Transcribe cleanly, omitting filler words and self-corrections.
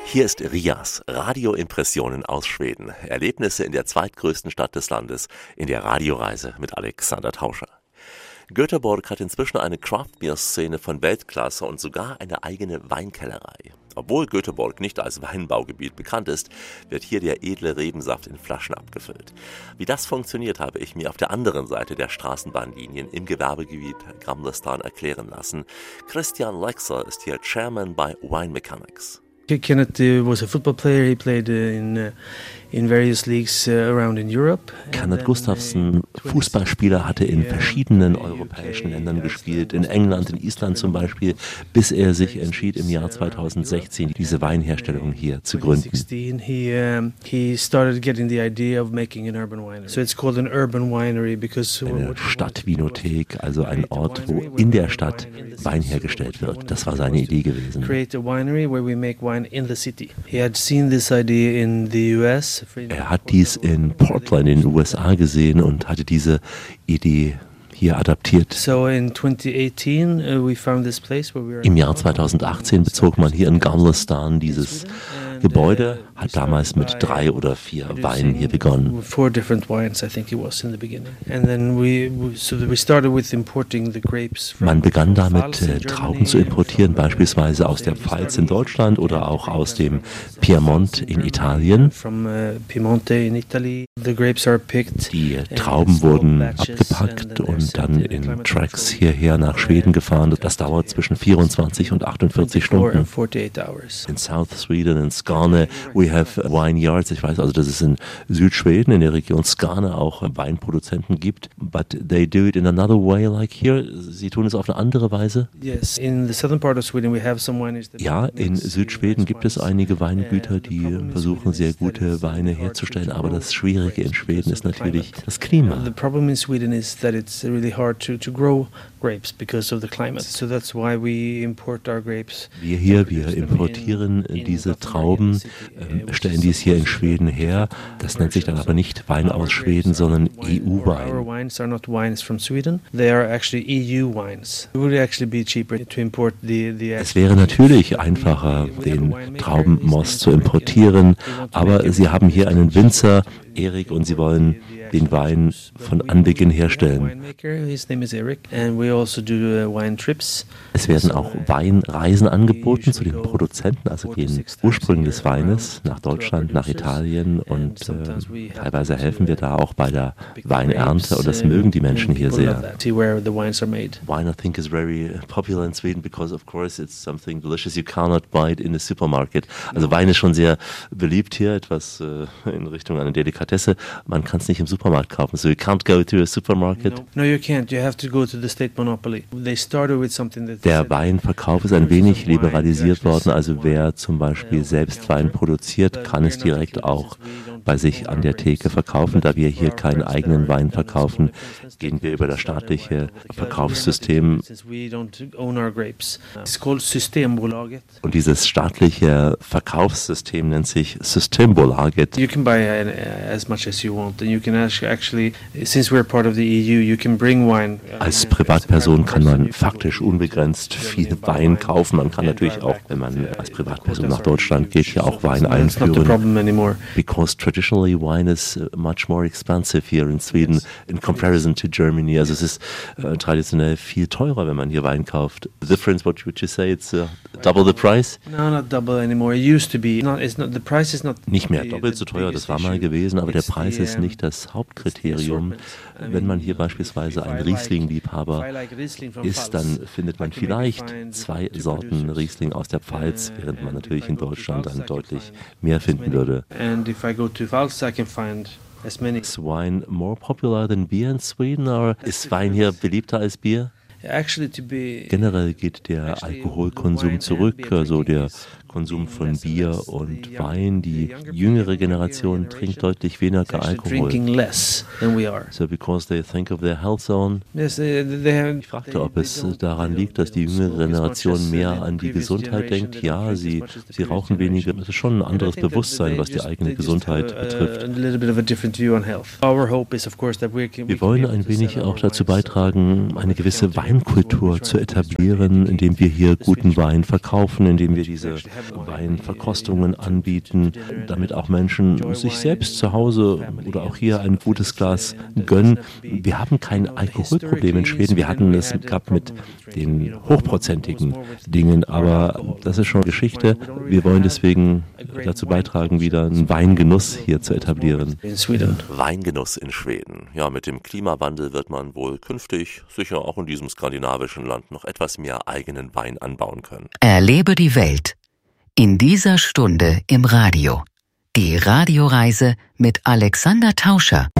Hier ist Rias, Radioimpressionen aus Schweden. Erlebnisse in der zweitgrößten Stadt des Landes in der Radioreise mit Alexander Tauscher. Göteborg hat inzwischen eine Craft-Beer-Szene von Weltklasse und sogar eine eigene Weinkellerei. Obwohl Göteborg nicht als Weinbaugebiet bekannt ist, wird hier der edle Rebensaft in Flaschen abgefüllt. Wie das funktioniert, habe ich mir auf der anderen Seite der Straßenbahnlinien im Gewerbegebiet Gamlestan erklären lassen. Christian Lexer ist hier Chairman bei Wine Mechanics. Kenneth was a football player. He played in various leagues around in Europe. Kenneth Gustafsson, Fußballspieler, hatte in verschiedenen europäischen Ländern gespielt, in England, in Island zum Beispiel, bis er sich entschied, im Jahr 2016 diese Weinherstellung hier zu gründen. He started getting the idea of making an urban winery. So it's called an urban winery because eine Stadtvinothek, also ein Ort, wo in der Stadt Wein hergestellt wird. Das war seine Idee gewesen. Create a winery where we make wine in the city. He had seen this idea in the US. Er hat dies in Portland in den USA gesehen und hatte diese Idee hier adaptiert. So in 2018, we found this place where we were. Im Jahr 2018 bezog man hier in Gamlestan dieses Gebäude, hat damals mit 3 oder 4 Weinen hier begonnen. 4 different wines, I think it was in the beginning. And then we started with importing the grapes. Man begann damit, Trauben zu importieren, beispielsweise aus der Pfalz in Deutschland oder auch aus dem Piemont in Italien. From Piemonte in Italy. The grapes are picked. Die Trauben wurden abgepackt und dann in Trucks hierher nach Schweden gefahren. Das dauert zwischen 24 und 48 Stunden. In South Sweden, in Skåne, we have wine yards. Ich weiß also, dass es in Südschweden, in der Region Skåne, auch Weinproduzenten gibt. But they do it in another way like here. Sie tun es auf eine andere Weise. Yes, in the southern part of Sweden we have some wineries. Ja, in Südschweden gibt es einige Weingüter, die versuchen, sehr gute Weine herzustellen. Aber das Schwierige in Schweden ist natürlich das Klima. The problem in Sweden is that it's really hard to grow grapes because of the climate. So that's why we import our grapes. Wir importieren diese Trauben, stellen dies hier in Schweden her. Das nennt sich dann aber nicht Wein aus Schweden, sondern EU-Wein. Our wines are not wines from Sweden. They are actually EU wines. It would actually be cheaper to import the. Es wäre natürlich einfacher, den Traubenmost zu importieren, aber Sie haben hier einen Winzer, Erik, und Sie wollen den Wein von Anbeginn herstellen. Es werden auch Weinreisen angeboten zu den Produzenten, also den Ursprüngen des Weines, nach Deutschland, nach Italien, und teilweise helfen wir da auch bei der Weinernte, und das mögen die Menschen hier sehr. Wine, I think, is very popular in Sweden because of course it's something delicious you cannot buy it in a supermarket. Also Wein ist schon sehr beliebt hier, etwas in Richtung einer Delikatesse. Man kann es nicht im Supermarkt kaufen. So you can't go to a supermarket. No, you can't. You have to go to the state monopoly. They started with something that. Der Weinverkauf ist ein wenig liberalisiert worden. Also wer zum Beispiel selbst Wein produziert, kann es direkt auch bei sich an der Theke verkaufen. Da wir hier keinen eigenen Wein verkaufen, gehen wir über das staatliche Verkaufssystem. Und dieses staatliche Verkaufssystem nennt sich Systembolaget. You can buy as much as you want, and you can actually, since we're part of the EU, you can bring wine. Als Privatperson kann man faktisch unbegrenzt viel Wein kaufen. Man kann natürlich auch, wenn man als Privatperson nach Deutschland geht, ja auch Wein einführen. Because traditionally wine is much more expensive here in Sweden in comparison to Germany. Also es ist traditionell viel teurer, wenn man hier Wein kauft. The difference, what would you say? It's double the price? No, not double anymore. It used to be. The price is not. Nicht mehr doppelt so teuer, das war mal gewesen, aber der Preis ist nicht das Hauptkriterium. Wenn man hier beispielsweise ein Riesling-Liebhaber ist, dann findet man vielleicht 2 Sorten Riesling aus der Pfalz, während man natürlich in Deutschland dann deutlich mehr finden würde. Is wine more popular than beer in Sweden, or ist Wein hier beliebter als Bier? Generell geht der Alkoholkonsum zurück, also der Konsum von Bier und Wein. Die jüngere Generation trinkt deutlich weniger Alkohol. So because they think of their health zone. Ich fragte, ob es daran liegt, dass die jüngere Generation mehr an die Gesundheit denkt. Ja, sie rauchen weniger. Es ist schon ein anderes Bewusstsein, was die eigene Gesundheit betrifft. Wir wollen ein wenig auch dazu beitragen, eine gewisse Weinkultur zu etablieren, indem wir hier guten Wein verkaufen, indem wir diese Weinverkostungen anbieten, damit auch Menschen sich selbst zu Hause oder auch hier ein gutes Glas gönnen. Wir haben kein Alkoholproblem in Schweden. Wir hatten es gehabt mit den hochprozentigen Dingen, aber das ist schon Geschichte. Wir wollen deswegen dazu beitragen, wieder einen Weingenuss hier zu etablieren. Weingenuss in Schweden. Ja, mit dem Klimawandel wird man wohl künftig sicher auch in diesem skandinavischen Land noch etwas mehr eigenen Wein anbauen können. Erlebe die Welt in dieser Stunde im Radio. Die Radioreise mit Alexander Tauscher.